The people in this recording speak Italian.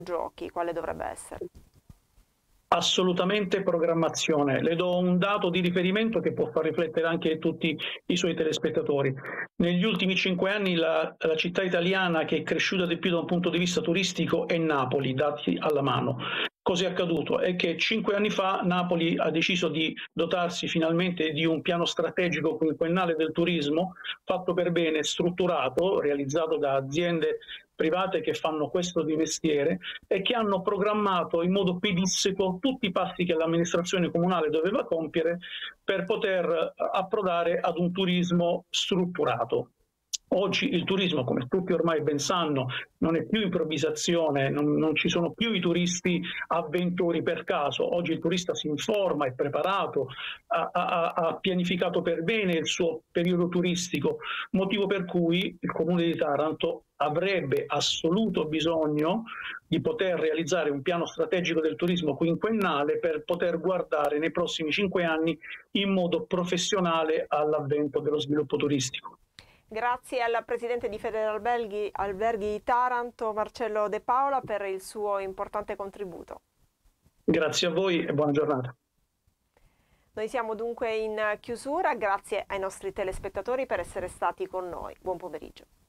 giochi, quale dovrebbe essere? Assolutamente programmazione. Le do un dato di riferimento che può far riflettere anche tutti i suoi telespettatori. Negli ultimi 5 anni la città italiana che è cresciuta di più da un punto di vista turistico è Napoli, dati alla mano. Cosa è accaduto? È che 5 anni fa Napoli ha deciso di dotarsi finalmente di un piano strategico quinquennale del turismo, fatto per bene, strutturato, realizzato da aziende private che fanno questo di mestiere e che hanno programmato in modo pedissequo tutti i passi che l'amministrazione comunale doveva compiere per poter approdare ad un turismo strutturato. Oggi il turismo, come tutti ormai ben sanno, non è più improvvisazione, non ci sono più i turisti avventori per caso. Oggi il turista si informa, è preparato, ha pianificato per bene il suo periodo turistico, motivo per cui il Comune di Taranto avrebbe assoluto bisogno di poter realizzare un piano strategico del turismo quinquennale per poter guardare nei prossimi 5 anni in modo professionale all'avvento dello sviluppo turistico. Grazie al presidente di Federalberghi Taranto, Marcello De Paola, per il suo importante contributo. Grazie a voi e buona giornata. Noi siamo dunque in chiusura, grazie ai nostri telespettatori per essere stati con noi. Buon pomeriggio.